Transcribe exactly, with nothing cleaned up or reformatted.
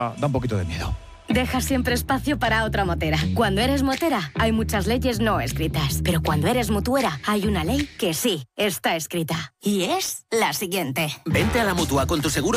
Da un poquito de miedo. Deja siempre espacio para otra motera. Cuando eres motera, hay muchas leyes no escritas. Pero cuando eres mutuera, hay una ley que sí está escrita. Y es la siguiente. Vente a la Mutua con tu seguro